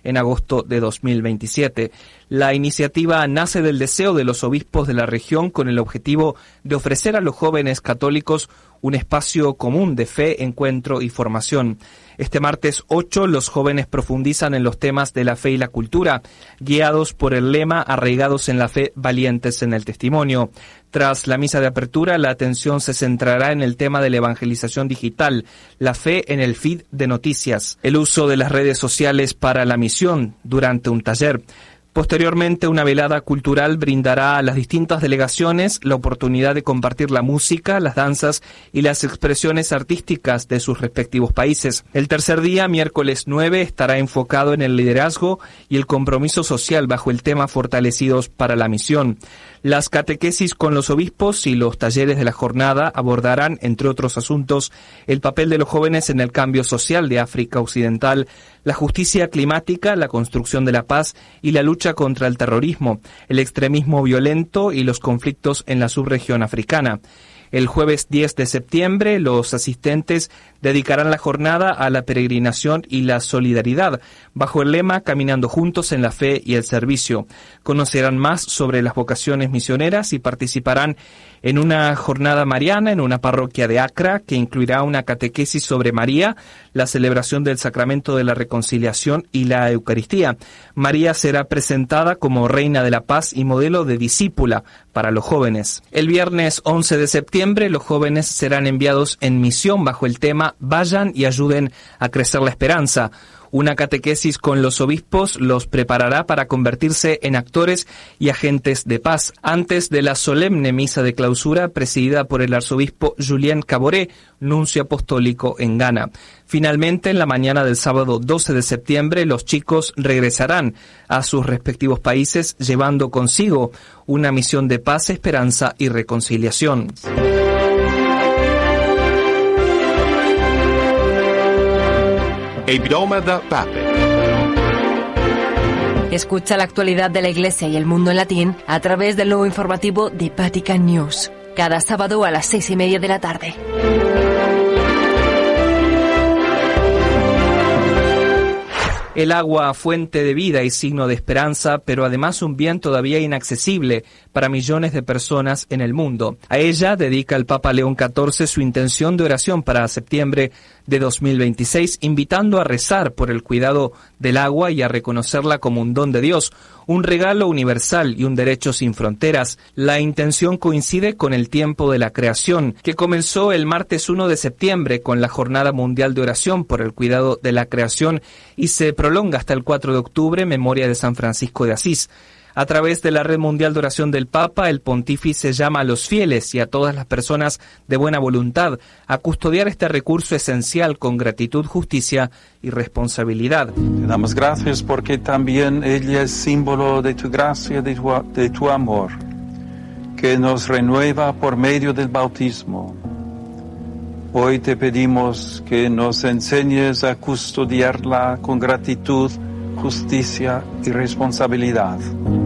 en agosto de 2027. La iniciativa nace del deseo de los obispos de la región con el objetivo de ofrecer a los jóvenes católicos un espacio común de fe, encuentro y formación. Este martes 8, los jóvenes profundizan en los temas de la fe y la cultura, guiados por el lema Arraigados en la fe, valientes en el testimonio. Tras la misa de apertura, la atención se centrará en el tema de la evangelización digital, la fe en el feed de noticias, el uso de las redes sociales para la misión durante un taller. Posteriormente, una velada cultural brindará a las distintas delegaciones la oportunidad de compartir la música, las danzas y las expresiones artísticas de sus respectivos países. El tercer día, miércoles 9, estará enfocado en el liderazgo y el compromiso social bajo el tema Fortalecidos para la Misión. Las catequesis con los obispos y los talleres de la jornada abordarán, entre otros asuntos, el papel de los jóvenes en el cambio social de África Occidental, la justicia climática, la construcción de la paz y la lucha contra el terrorismo, el extremismo violento y los conflictos en la subregión africana. El jueves 10 de septiembre, los asistentes dedicarán la jornada a la peregrinación y la solidaridad, bajo el lema Caminando juntos en la fe y el servicio. Conocerán más sobre las vocaciones misioneras y participarán en una jornada mariana en una parroquia de Accra que incluirá una catequesis sobre María, la celebración del sacramento de la reconciliación y la Eucaristía. María será presentada como Reina de la Paz y modelo de discípula para los jóvenes. El viernes 11 de septiembre, los jóvenes serán enviados en misión bajo el tema Vayan y ayuden a crecer la esperanza. Una catequesis con los obispos los preparará para convertirse en actores y agentes de paz, antes de la solemne misa de clausura presidida por el arzobispo Julien Caboret, nuncio apostólico en Ghana. Finalmente, en la mañana del sábado 12 de septiembre, los chicos regresarán a sus respectivos países llevando consigo una misión de paz, esperanza y reconciliación. Escucha la actualidad de la Iglesia y el mundo en latín a través del nuevo informativo de Vatican News, cada sábado a las 6:30 de la tarde. El agua, fuente de vida y signo de esperanza, pero además un bien todavía inaccesible para millones de personas en el mundo. A ella dedica el Papa León XIV su intención de oración para septiembre de 2026, invitando a rezar por el cuidado del agua y a reconocerla como un don de Dios, un regalo universal y un derecho sin fronteras. La intención coincide con el tiempo de la creación, que comenzó el martes 1 de septiembre con la Jornada Mundial de Oración por el Cuidado de la Creación y se prolonga hasta el 4 de octubre, memoria de San Francisco de Asís. A través de la Red Mundial de Oración del Papa, el pontífice llama a los fieles y a todas las personas de buena voluntad a custodiar este recurso esencial con gratitud, justicia y responsabilidad. Te damos gracias porque también ella es símbolo de tu gracia, de tu amor, que nos renueva por medio del bautismo. Hoy te pedimos que nos enseñes a custodiarla con gratitud, justicia y responsabilidad.